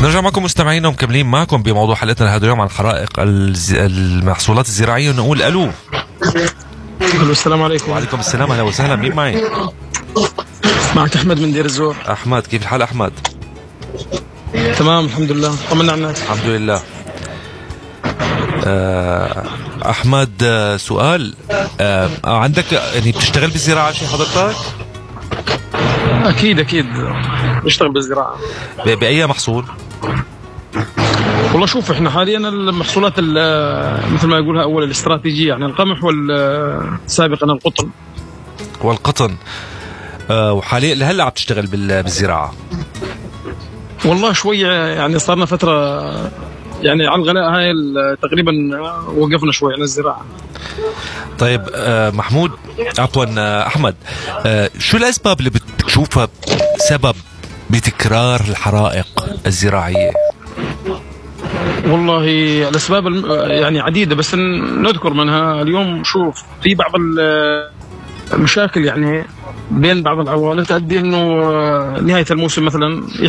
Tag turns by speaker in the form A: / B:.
A: نرجع معكم مستمعينا ومكملين معكم بموضوع حلقتنا لهذا اليوم عن حرائق المحصولات الزراعية. ونقول ألو.
B: السلام عليكم.
A: وعليكم السلام، أهلا وسهلا. مين معي؟
B: معك أحمد من دير الزور.
A: أحمد، كيف الحال أحمد؟
B: تمام الحمد لله، طمنا عنك.
A: الحمد لله. أحمد، سؤال. عندك يعني بتشتغل بالزراعة شيء حضرتك؟
B: أكيد بشتغل بالزراعة.
A: بأي محصول؟
B: والله شوف، احنا حاليا المحصولات مثل ما يقولها أول الاستراتيجية، يعني القمح سابقا القطن.
A: والقطن. وحاليا لهلا عم تشتغل بالزراعة؟
B: والله شوية يعني صارنا فترة يعني على الغلاء هاي تقريبا وقفنا شوي عن الزراعة.
A: طيب محمود، عفوا أحمد، شو الأسباب اللي بتشوفها سبب بتكرار الحرائق الزراعية؟
B: والله الأسباب يعني عديدة، بس نذكر منها اليوم. شوف، في بعض المشاكل يعني بين بعض العوائل تؤدي انه نهاية الموسم مثلا